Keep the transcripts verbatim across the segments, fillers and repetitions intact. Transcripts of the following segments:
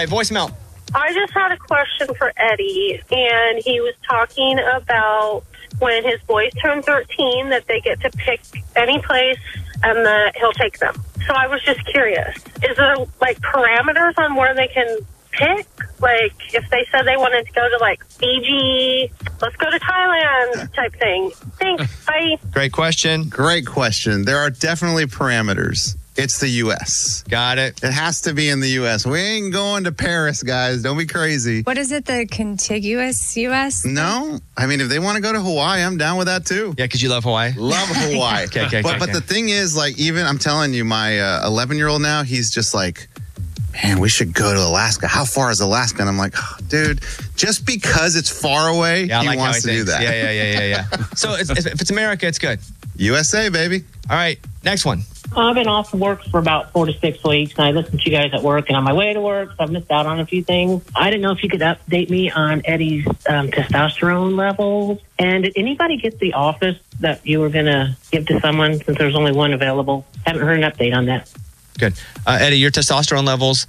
right, voicemail. I just had a question for Eddie, and he was talking about when his boys turn thirteen that they get to pick any place and that he'll take them. So I was just curious. Is there, like, parameters on where they can pick? Like, if they said they wanted to go to, like, Fiji, let's go to Thailand type thing. Thanks. Bye. Great question. Great question. There are definitely parameters. It's the U S Got it. It has to be in the U S We ain't going to Paris, guys. Don't be crazy. What is it, the contiguous U S? No. I mean, if they want to go to Hawaii, I'm down with that too. Yeah, because you love Hawaii. Love Hawaii. okay, okay, but okay, but okay. the thing is, like, even, I'm telling you, my uh, eleven-year-old now, he's just like, man, we should go to Alaska. How far is Alaska? And I'm like, oh, dude, just because it's far away, Yeah, I he like wants how he to do thinks. that. Yeah, yeah, yeah, yeah, yeah. So it's, if it's America, it's good. U S A, baby. All right, next one. I've been off work for about four to six weeks, and I listen to you guys at work and on my way to work, so I've missed out on a few things. I didn't know if you could update me on Eddie's um, testosterone levels. And did anybody get the office that you were going to give to someone since there's only one available? Haven't heard an update on that. Good. Uh, Eddie, your testosterone levels?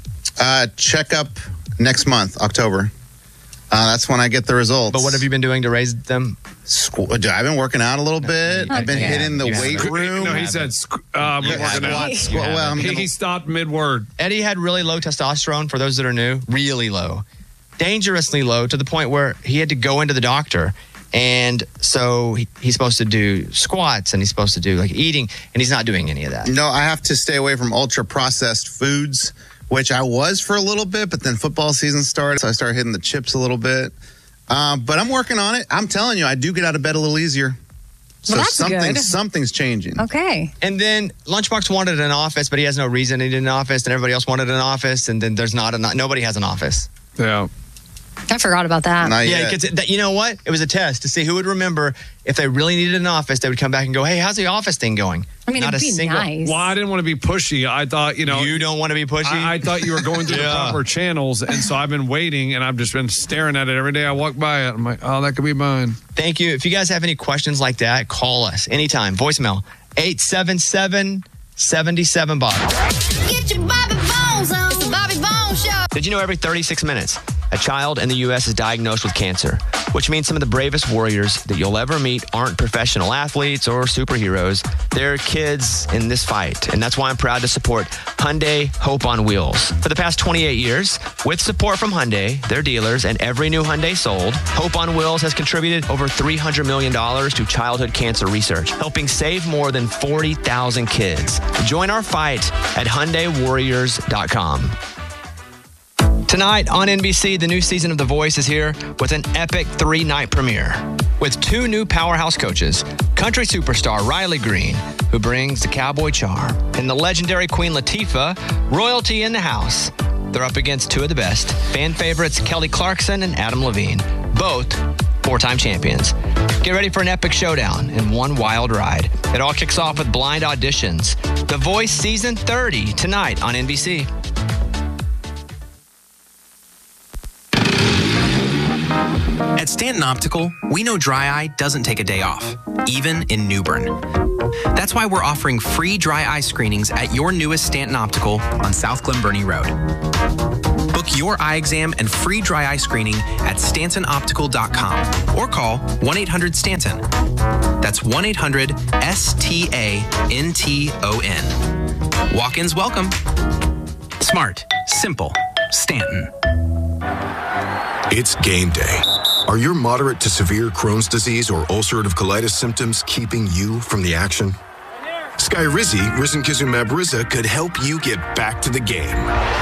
Uh, check up next month, October. Uh, that's when I get the results. But what have you been doing to raise them? Squ- I've been working out a little bit. you- I've been yeah, hitting the you weight haven't. room. No, he said squ- uh, Yeah, working out. squat, squat. Well, I'm He, gonna- he stopped mid-word. Eddie had really low testosterone, for those that are new, really low. Dangerously low, to the point where he had to go into the doctor. And so he, he's supposed to do squats, and he's supposed to do, like, eating, and he's not doing any of that. No, I have to stay away from ultra-processed foods, which I was for a little bit, but then football season started, so I started hitting the chips a little bit. Um, but I'm working on it. I'm telling you, I do get out of bed a little easier. So Well, that's something, good. something's changing. Okay. And then Lunchbox wanted an office, but he has no reason he needed an office, and everybody else wanted an office, and then there's not a, nobody has an office. Yeah. I forgot about that. Not Yeah, yet. it gets, that, you know what? It was a test to see who would remember. If they really needed an office, they would come back and go, hey, how's the office thing going? I mean, Not it'd a be single, nice. Well, I didn't want to be pushy. I thought, you know. You don't want to be pushy? I, I thought you were going through Yeah. the proper channels, and so I've been waiting, and I've just been staring at it every day I walk by it. I'm like, oh, that could be mine. Thank you. If you guys have any questions like that, call us anytime. Voicemail eight seven seven, seven seven, Bob. Get your Bobby Bones on. It's the Bobby Bones Show. Did you know every thirty-six minutes, a child in the U S is diagnosed with cancer, which means some of the bravest warriors that you'll ever meet aren't professional athletes or superheroes. They're kids in this fight. And that's why I'm proud to support Hyundai Hope on Wheels. For the past twenty-eight years, with support from Hyundai, their dealers, and every new Hyundai sold, Hope on Wheels has contributed over three hundred million dollars to childhood cancer research, helping save more than forty thousand kids. Join our fight at Hyundai Warriors dot com. Tonight on N B C, the new season of The Voice is here with an epic three-night premiere with two new powerhouse coaches, country superstar Riley Green, who brings the cowboy charm, and the legendary Queen Latifah, royalty in the house. They're up against two of the best, fan favorites Kelly Clarkson and Adam Levine, both four-time champions. Get ready for an epic showdown and one wild ride. It all kicks off with blind auditions. The Voice Season thirty tonight on N B C. At Stanton Optical, we know dry eye doesn't take a day off, even in New Bern. That's why we're offering free dry eye screenings at your newest Stanton Optical on South Glen Road. Book your eye exam and free dry eye screening at stanton optical dot com or call one eight hundred Stanton. That's one eight hundred S T A N T O N. Walk-ins welcome. Smart, simple, Stanton. It's game day. Are your moderate to severe Crohn's disease or ulcerative colitis symptoms keeping you from the action? Skyrizi, risankizumab Riza, could help you get back to the game.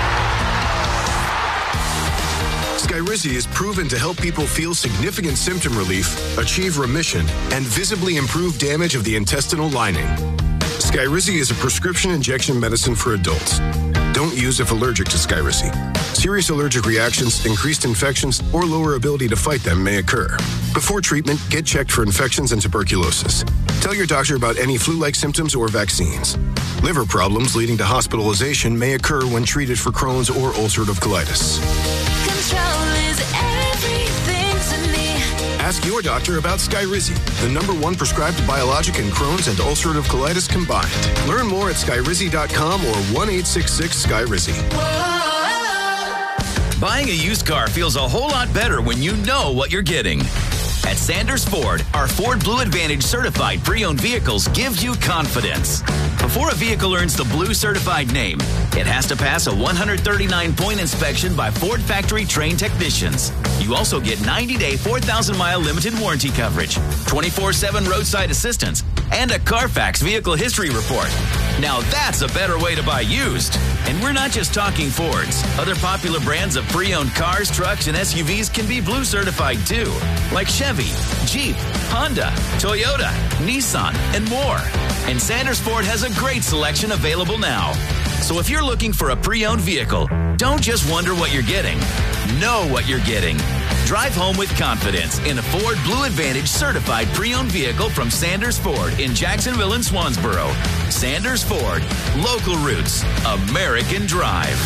Skyrizi is proven to help people feel significant symptom relief, achieve remission, and visibly improve damage of the intestinal lining. Skyrizi is a prescription injection medicine for adults. Don't use if allergic to Skyrizi. Serious allergic reactions, increased infections, or lower ability to fight them may occur. Before treatment, get checked for infections and tuberculosis. Tell your doctor about any flu-like symptoms or vaccines. Liver problems leading to hospitalization may occur when treated for Crohn's or ulcerative colitis. Control is everything to me. Ask your doctor about Skyrizi, the number one prescribed biologic in Crohn's and ulcerative colitis combined. Learn more at skyrizi dot com or one eight six six Skyrizi. Whoa. Buying a used car feels a whole lot better when you know what you're getting. At Sanders Ford, our Ford Blue Advantage certified pre-owned vehicles give you confidence. Before a vehicle earns the Blue certified name, it has to pass a one hundred thirty-nine point inspection by Ford factory trained technicians. You also get ninety day, four thousand mile limited warranty coverage, twenty-four seven roadside assistance, and a Carfax vehicle history report. Now that's a better way to buy used. And we're not just talking Fords. Other popular brands of pre-owned cars, trucks, and S U Vs can be Blue certified too, like Chevy, Jeep, Honda, Toyota, Nissan, and more. And Sanders Ford has a great selection available now. So if you're looking for a pre-owned vehicle, don't just wonder what you're getting. Know what you're getting. Drive home with confidence in a Ford Blue Advantage certified pre-owned vehicle from Sanders Ford in Jacksonville and Swansboro. Sanders Ford, local roots, American drive.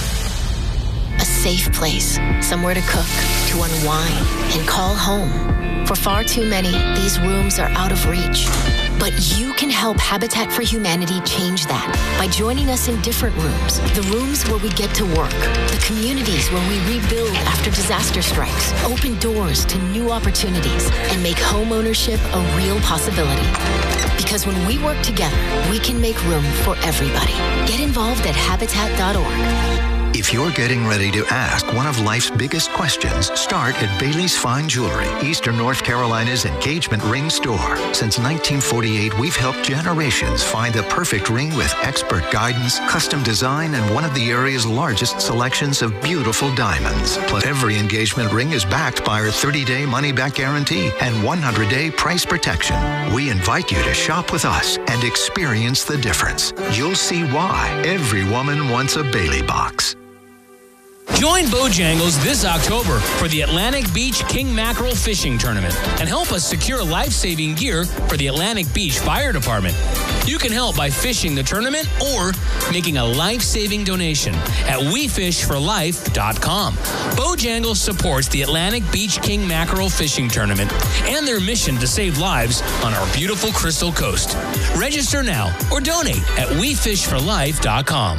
A safe place, somewhere to cook, to unwind, and call home. For far too many, these rooms are out of reach. But you can help Habitat for Humanity change that by joining us in different rooms. The rooms where we get to work. The communities where we rebuild after disaster strikes. Open doors to new opportunities and make home ownership a real possibility. Because when we work together, we can make room for everybody. Get involved at habitat dot org. If you're getting ready to ask one of life's biggest questions, start at Bailey's Fine Jewelry, Eastern North Carolina's engagement ring store. Since nineteen forty-eight, we've helped generations find the perfect ring with expert guidance, custom design, and one of the area's largest selections of beautiful diamonds. Plus, every engagement ring is backed by our thirty day money-back guarantee and one hundred day price protection. We invite you to shop with us and experience the difference. You'll see why every woman wants a Bailey box. Join Bojangles this October for the Atlantic Beach King Mackerel Fishing Tournament and help us secure life-saving gear for the Atlantic Beach Fire Department. You can help by fishing the tournament or making a life-saving donation at we fish for life dot com. Bojangles supports the Atlantic Beach King Mackerel Fishing Tournament and their mission to save lives on our beautiful Crystal Coast. Register now or donate at we fish for life dot com.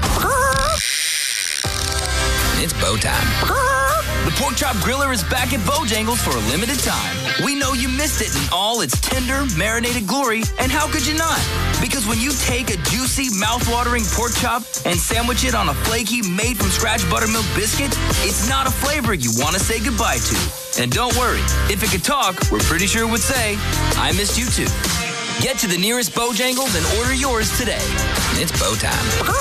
It's bow time. The Pork Chop Griller is back at Bojangles for a limited time. We know you missed it in all its tender, marinated glory, and how could you not? Because when you take a juicy, mouth-watering pork chop and sandwich it on a flaky, made-from-scratch buttermilk biscuit, it's not a flavor you want to say goodbye to. And don't worry, if it could talk, we're pretty sure it would say, I missed you too. Get to the nearest Bojangles and order yours today. It's bow time.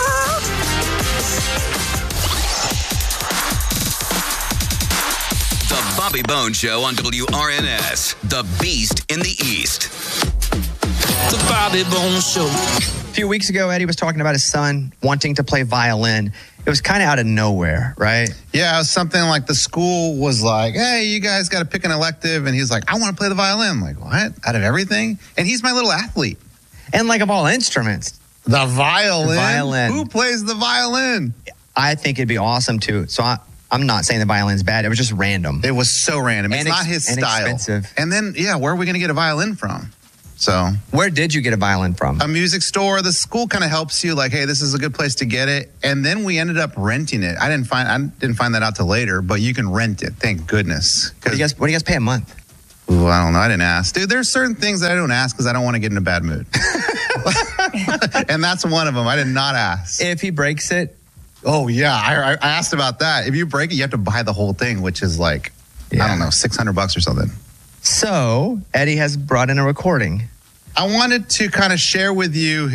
The Bobby Bones Show on W R N S, the Beast in the East. The Bobby Bones Show. A few weeks ago, Eddie was talking about his son wanting to play violin. It was kind of out of nowhere, right? Yeah, it was something like the school was like, hey, you guys got to pick an elective. And he's like, I want to play the violin. I'm like, what? Out of everything? And he's my little athlete. And like of all instruments. The violin? The violin. Who plays the violin? I think it'd be awesome, too. So I... I'm not saying the violin's bad. It was just random. It was so random. It's and not ex- his and style. Expensive. And then, yeah, where are we going to get a violin from? So, where did you get a violin from? A music store. The school kind of helps you, like, hey, this is a good place to get it. And then we ended up renting it. I didn't find I didn't find that out till later, but you can rent it. Thank goodness. What do you guys What do you guys pay a month? Ooh, I don't know. I didn't ask, dude. There's certain things that I don't ask because I don't want to get in a bad mood, and that's one of them. I did not ask. If he breaks it. Oh, yeah. I, I asked about that. If you break it, you have to buy the whole thing, which is like, yeah. I don't know, six hundred bucks or something. So Eddie has brought in a recording. I wanted to kind of share with you